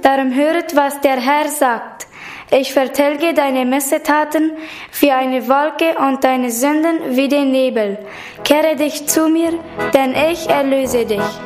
Darum höret, was der Herr sagt. Ich vertilge deine Missetaten wie eine Wolke und deine Sünden wie den Nebel. Kehre dich zu mir, denn ich erlöse dich.